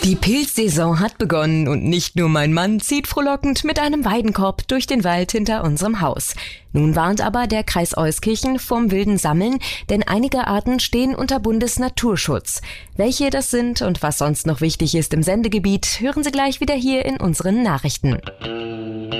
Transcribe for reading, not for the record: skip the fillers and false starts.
Die Pilzsaison hat begonnen und nicht nur mein Mann zieht frohlockend mit einem Weidenkorb durch den Wald hinter unserem Haus. Nun warnt aber der Kreis Euskirchen vom wilden Sammeln, denn einige Arten stehen unter Bundesnaturschutz. Welche das sind und was sonst noch wichtig ist im Sendegebiet, hören Sie gleich wieder hier in unseren Nachrichten.